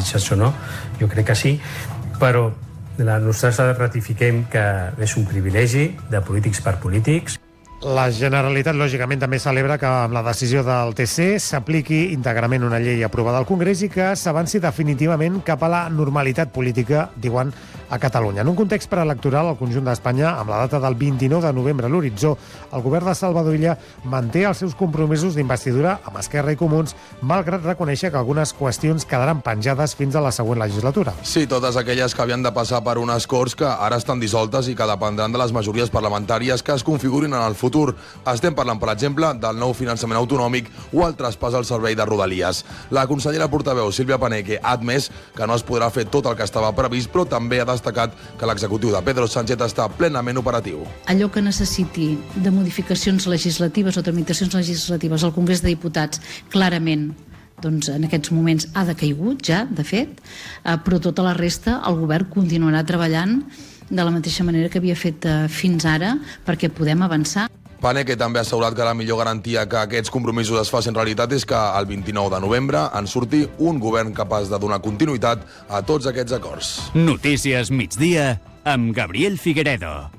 desitjats o no, jo crec que sí, però nosaltres ratifiquem que és un privilegi de polítics per polítics. La Generalitat, lògicament, també celebra que amb la decisió del TC s'apliqui íntegrament una llei aprovada al Congrés i que s'avanci definitivament cap a la normalitat política, diuen, a Catalunya. En un context preelectoral, al conjunt d'Espanya, amb la data del 29 de novembre a l'horitzó, el govern de Salvador Illa manté els seus compromisos d'investidura amb Esquerra i Comuns, malgrat reconèixer que algunes qüestions quedaran penjades fins a la següent legislatura. Sí, totes aquelles que havien de passar per unes Corts que ara estan dissoltes i que dependran de les majories parlamentàries que es configurin en el futur. Estem parlant, per exemple, del nou finançament autonòmic o el traspàs al servei de Rodalies. La consellera portaveu, Sílvia Paneque, ha admès que no es podrà fer tot el que estava previst, però també ha destacat que l'executiu de Pedro Sánchez està plenament operatiu. Allò que necessiti de modificacions legislatives o tramitacions legislatives al Congrés de Diputats, clarament, doncs en aquests moments ha decaigut ja, de fet, però tota la resta el govern continuarà treballant de la mateixa manera que havia fet fins ara perquè podem avançar. Paneque també ha assegurat que la millor garantia que aquests compromisos es facin realitat és que el 29 de novembre en surti un govern capaç de donar continuïtat a tots aquests acords. Notícies migdia amb Gabriel Figueredo.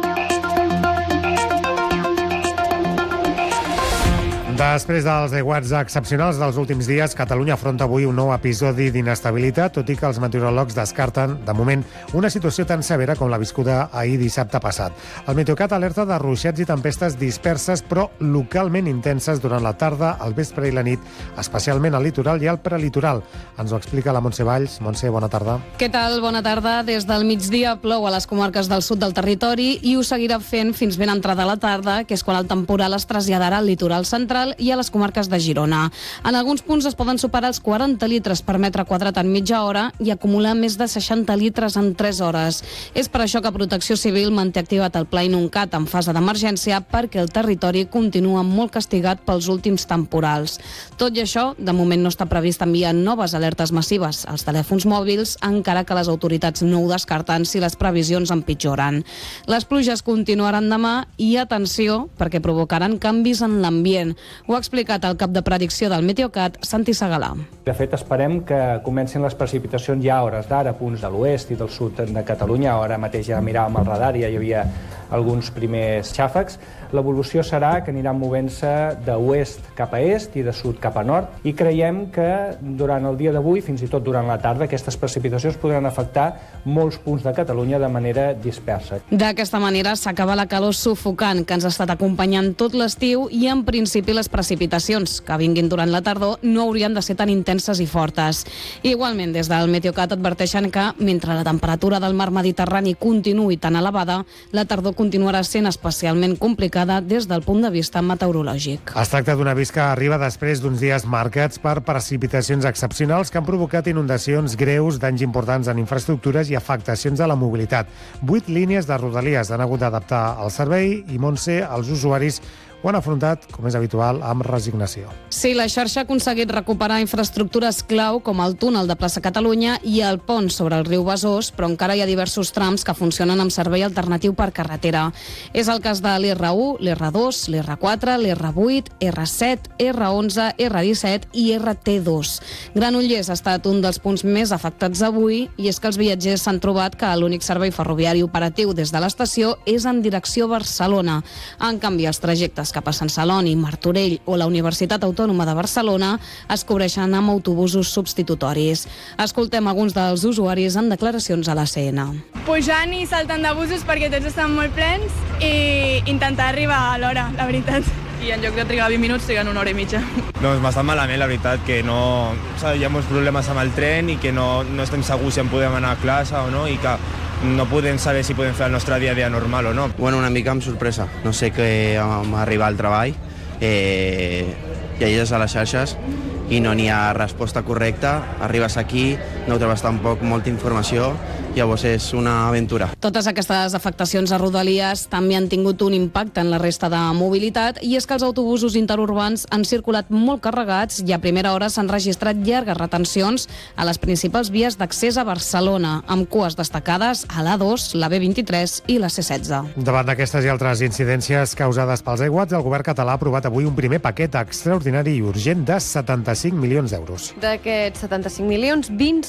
Després dels aiguats excepcionals dels últims dies, Catalunya afronta avui un nou episodi d'inestabilitat, tot i que els meteoròlegs descarten, de moment, una situació tan severa com la viscuda ahir dissabte passat. El Meteocat alerta de ruixats i tempestes disperses, però localment intenses durant la tarda, el vespre i la nit, especialment al litoral i al prelitoral. Ens ho explica la Montse Valls. Montse, bona tarda. Què tal? Bona tarda. Des del migdia plou a les comarques del sud del territori i ho seguirà fent fins ben entrada la tarda, que és quan el temporal es traslladarà al litoral central i a les comarques de Girona. En alguns punts es poden superar els 40 litres per metre quadrat en mitja hora i acumular més de 60 litres en 3 hores. És per això que Protecció Civil manté activat el Pla Inuncat en fase d'emergència perquè el territori continua molt castigat pels últims temporals. Tot i això, de moment no està previst enviar noves alertes massives als telèfons mòbils, encara que les autoritats no ho descarten si les previsions empitjoren. Les pluges continuaran demà i atenció perquè provocaran canvis en l'ambient. Ho ha explicat el cap de predicció del Meteocat, Santi Segalà. De fet, esperem que comencin les precipitacions ja a hores d'ara, a punts de l'oest i del sud de Catalunya. Ara mateix ja miràvem el radar i ja hi havia alguns primers xàfecs. L'evolució serà que aniran movent-se d'oest cap a est i de sud cap a nord i creiem que durant el dia d'avui, fins i tot durant la tarda, aquestes precipitacions podran afectar molts punts de Catalunya de manera dispersa. D'aquesta manera s'acaba la calor sufocant que ens ha estat acompanyant tot l'estiu i en principi les precipitacions que vinguin durant la tardor no haurien de ser tan intenses i fortes. Igualment, des del Meteocat adverteixen que mentre la temperatura del mar Mediterrani continuï tan elevada, la tardor continuarà sent especialment complicada des del punt de vista meteorològic. Es tracta d'un avís que arriba després d'uns dies marcats per precipitacions excepcionals que han provocat inundacions greus, danys importants en infraestructures i afectacions a la mobilitat. 8 línies de Rodalies han hagut d'adaptar el servei i, Montse, els usuaris ho han afrontat, com és habitual, amb resignació. Sí, la xarxa ha aconseguit recuperar infraestructures clau com el túnel de Plaça Catalunya i el pont sobre el riu Besòs, però encara hi ha diversos trams que funcionen amb servei alternatiu per carretera. És el cas de l'R1, l'R2, l'R4, l'R8, R7, R11, R17 i RT2. Granollers ha estat un dels punts més afectats avui i és que els viatgers s'han trobat que l'únic servei ferroviari operatiu des de l'estació és en direcció a Barcelona. En canvi, els trajectes cap a Sant Celoni, Martorell o la Universitat Autònoma de Barcelona es cobreixen amb autobusos substitutoris. Escoltem alguns dels usuaris en declaracions a l'ACN. Pujant i saltant de busos perquè tots estan molt plens i intentar arribar a l'hora, la veritat. I en lloc de trigar 20 minuts triguen 1 hora i mitja. Doncs bastant malament, la veritat, que no... Hi ha molts problemes amb el tren i que no estem segurs si en podem anar a classe o no, i que no podem saber si podem fer el nostre dia a dia normal o no. Bueno, una mica amb sorpresa. No sé què arribar al treball, llegeixes a les xarxes i no n'hi ha resposta correcta. Arribes aquí, no trobes tampoc molta informació, llavors és una aventura. Totes aquestes afectacions a Rodalies també han tingut un impacte en la resta de mobilitat i és que els autobusos interurbans han circulat molt carregats i a primera hora s'han registrat llargues retencions a les principals vies d'accés a Barcelona, amb cues destacades a l'A2, la B23 i la C16. Davant d'aquestes i altres incidències causades pels aiguats, el govern català ha aprovat avui un primer paquet extraordinari i urgent de 75 milions d'euros. D'aquests 75 milions, 20